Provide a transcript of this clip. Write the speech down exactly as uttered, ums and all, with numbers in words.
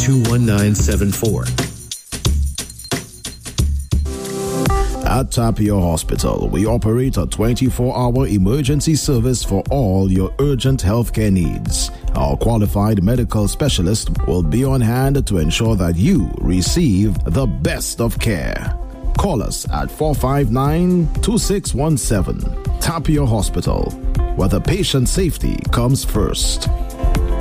two one nine seven four. At Tapia Hospital, we operate a twenty-four hour emergency service for all your urgent healthcare needs. Our qualified medical specialist will be on hand to ensure that you receive the best of care. Call us at four five nine, two six one seven. Tapia Hospital, where the patient safety comes first.